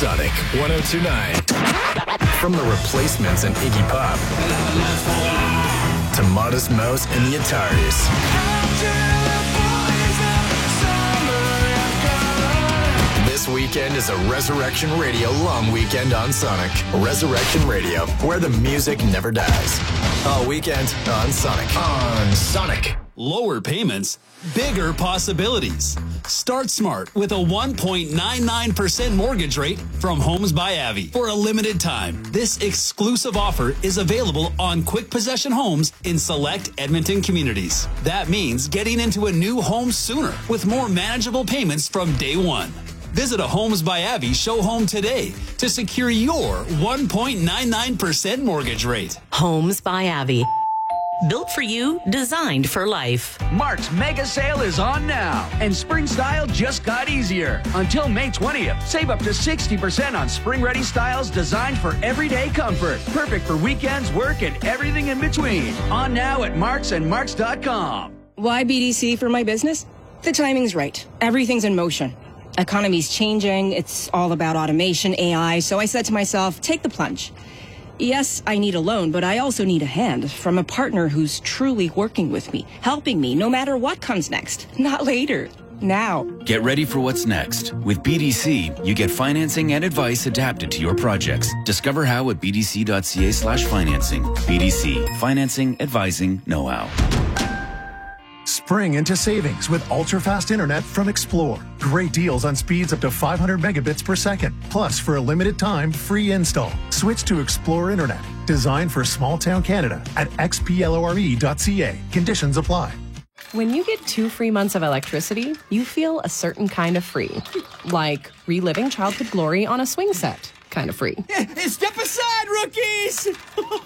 Sonic 102.9. From the Replacements and Iggy Pop to Modest Mouse and the Ataris. This weekend is a Resurrection Radio long weekend on Sonic. Resurrection Radio, where the music never dies. All weekend on Sonic. On Sonic. Lower payments, bigger possibilities. Start smart with a 1.99% mortgage rate from Homes by Avi. For a limited time, this exclusive offer is available on quick possession homes in select Edmonton communities. That means getting into a new home sooner with more manageable payments from day one. Visit a Homes by Avi show home today to secure your 1.99% mortgage rate. Homes by Avi. Built for you, designed for life. Mark's mega sale is on now, and spring style just got easier. Until May 20th, save up to 60% on spring-ready styles designed for everyday comfort. Perfect for weekends, work, and everything in between. On now at Marks and Marks.com. Why BDC for my business? The timing's right. Everything's in motion. Economy's changing. It's all about automation, AI. So I said to myself, take the plunge. Yes, I need a loan, but I also need a hand from a partner who's truly working with me, helping me no matter what comes next. Not later. Now. Get ready for what's next. With BDC, you get financing and advice adapted to your projects. Discover how at bdc.ca/financing. BDC. Financing, advising, know-how. Spring into savings with ultra-fast internet from Explore. Great deals on speeds up to 500 megabits per second. Plus, for a limited time, free install. Switch to Explore Internet, designed for small-town Canada at xplore.ca. Conditions apply. When you get 2 free months of electricity, you feel a certain kind of free. Like reliving childhood glory on a swing set kind of free. Step aside, rookies!